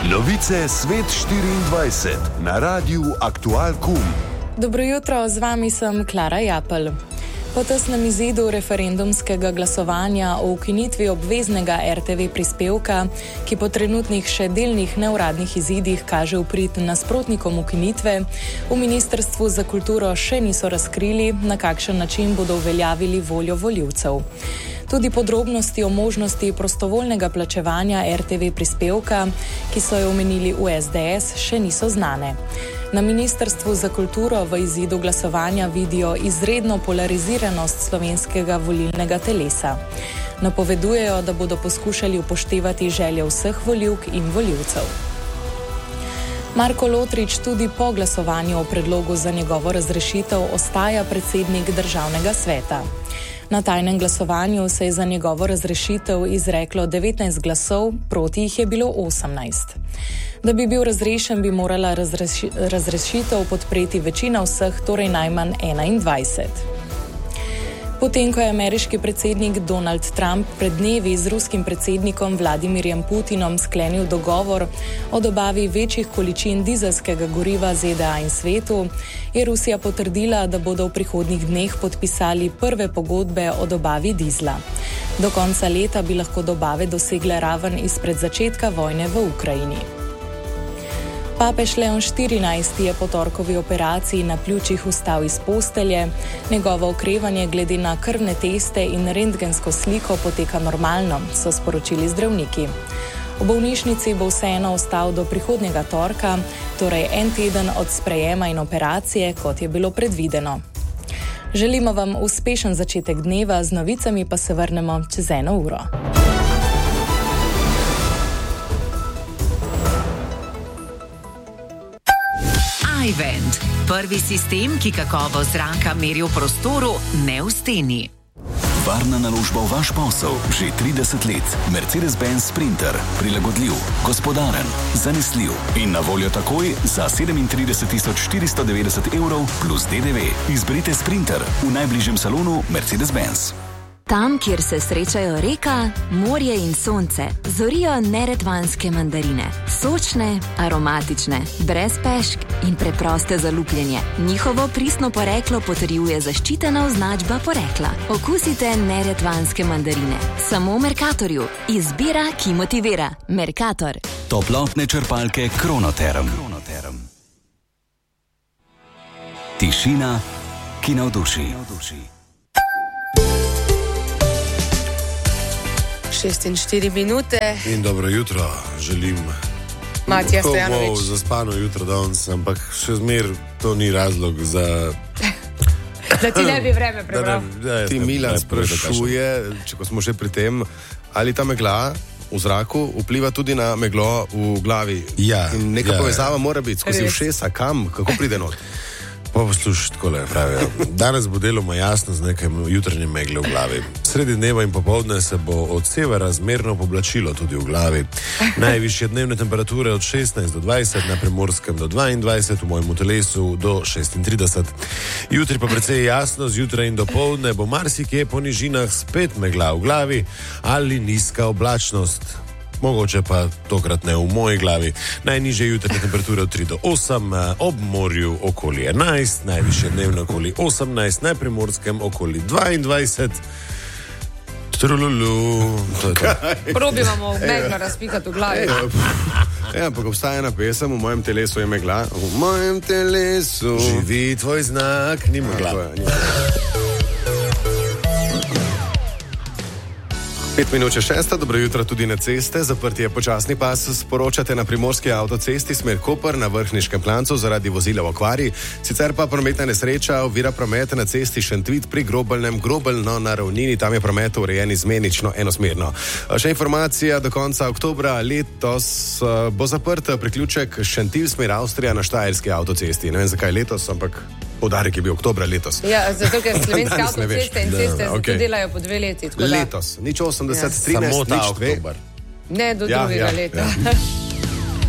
Novice Svet 24 na Radiu Aktual.com. Dobro jutro, z vami sem Klara Japelj. Po tesnem izidu referendumskega glasovanja o ukinitvi obveznega RTV prispevka, ki po trenutnih še delnih neuradnih izidih kaže v prid nasprotnikom ukinitve, v Ministrstvu za kulturo še niso razkrili, na kakšen način bodo uveljavili voljo volivcev. Tudi podrobnosti o možnosti prostovoljnega plačevanja RTV prispevka, ki so jo omenili v SDS, še niso znane. Na Ministrstvu za kulturo v izidu glasovanja vidijo izredno polariziranost slovenskega volilnega telesa. Napovedujejo, da bodo poskušali upoštevati želje vseh volivk in volivcev. Marko Lotrič tudi po glasovanju o predlogu za njegovo razrešitev ostaja predsednik Državnega sveta. Na tajnem glasovanju se je za njegovo razrešitev izreklo 19 glasov, proti jih je bilo 18. Da bi bil razrešen, bi morala razrešitev podpreti večina vseh, torej najmanj 21. Potem, ko je ameriški predsednik Donald Trump pred dnevi z ruskim predsednikom Vladimirjem Putinom sklenil dogovor o dobavi večjih količin dizelskega goriva ZDA in svetu, je Rusija potrdila, da bodo v prihodnjih dneh podpisali prve pogodbe o dobavi dizla. Do konca leta bi lahko dobave dosegle raven izpred začetka vojne v Ukrajini. Papež Leon XIV je po torkovi operaciji na pljučih vstal iz postelje, njegovo okrevanje glede na krvne teste in rentgensko sliko poteka normalno, so sporočili zdravniki. V bolnišnici bo vseeno ostal do prihodnjega torka, torej en teden od sprejema in operacije, kot je bilo predvideno. Želimo vam uspešen začetek dneva, z novicami pa se vrnemo čez 1 uro. iVent, prvi sistem, ki kakovost zraka meri v prostoru, ne v steni. Varna naložba v vaš posel že 30 let. Mercedes-Benz Sprinter. Prilagodljiv, gospodaren, zanesljiv in na voljo takoj za 37.490 evrov plus DDV. Izberite Sprinter v najbližjem salonu Mercedes-Benz. Tam, kjer se srečajo reka, morje in sonce, zorijo neretvanske mandarine. Sočne, aromatične, brez pešk in preproste za lupljenje. Njihovo pristno poreklo potrjuje zaščitena označba porekla. Okusite neretvanske mandarine. Samo v Mercatorju. Izbira, ki motivira. Mercator. Toplotne črpalke Kronoterm. Tišina, ki navduši. 4 minute. In dobro jutro, želim. Matija Stojanović. Zaspano jutro danes, ampak še zmer to ni razlog za... Da ti ne bi vreme prebral. Ti Milan sprašuje, če ko smo še pri tem, ali ta megla v zraku vpliva tudi na meglo v glavi. Ja. In neka povezava mora biti skozi ušesa, kam, kako pride not. Poslušaj, takole pravijo. Danes bo deloma jasno z nekaj jutranjem megle v glavi. Sredi dneva in popoldne se bo od severa zmerno poblačilo tudi v glavi. Najvišje dnevne temperature od 16 do 20, na Primorskem do 22, v mojem telesu do 36. Jutri pa precej jasno, zjutraj in dopoldne bo marsikje po nižinah spet megla v glavi ali nizka oblačnost. Mogoče pa tokrat ne v moji glavi. Najnižje jutranje temperature od 3 do 8, ob morju okoli 11, najvišje dnevno okoli 18, na Primorskem okoli 22. Trululu. Probimo meglo razpihati v glavi. Ja, ampak obstaja ena pesem, v mojem telesu je megla. V mojem telesu živi tvoj znak, ni megla. 5 minut še 6, dobro jutro tudi na ceste. Zaprti je počasni pas, sporočate na primorski avtocesti smer Koper na Vrhniškem klancu zaradi vozila v okvari. Sicer pa prometna nesreča ovira promet na cesti Šentvid pri Grobeljnem, Grobeljno na ravnini, tam je promet urejen izmenično enosmerno. Še informacija, do konca oktobra letos bo zaprt priključek Šentilj smer Avstrija na Štajerski avtocesti. Ne vem zakaj letos, ampak poudarek je bil oktobra letos. Ja, zato ker slovenske avtoceste in ceste zato delajo po 2 leti. Letos, nič 80, 13, samo nič 2. Ne, do drugega leta.